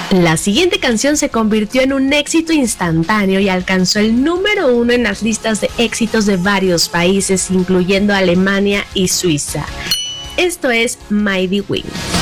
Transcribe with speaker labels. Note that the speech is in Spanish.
Speaker 1: La siguiente canción se convirtió en un éxito instantáneo y alcanzó el número 1 en las listas de éxitos de varios países, incluyendo Alemania y Suiza. Esto es Mighty Wings.